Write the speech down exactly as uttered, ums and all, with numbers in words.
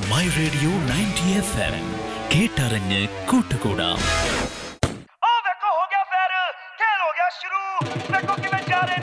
My radio ninety F M, കേട്ടറിഞ്ഞ് കൂട്ടുകൂടാം. Oh, देखो हो गया फेर, खेल हो गया शुरू, देखो कि मैं जा रहे